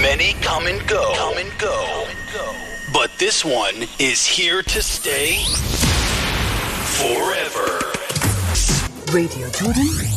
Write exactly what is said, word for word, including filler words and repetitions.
Many come and go. Come and go. But this one is here to stay forever. Radio Jordan